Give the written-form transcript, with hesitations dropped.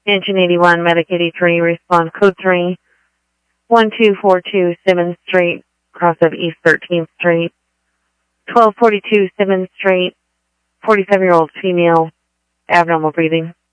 Engine 81, Medic 83, respond code 3, 1242 Simmons Street, cross of East 13th Street, 1242 Simmons Street, 47-year-old female, abnormal breathing.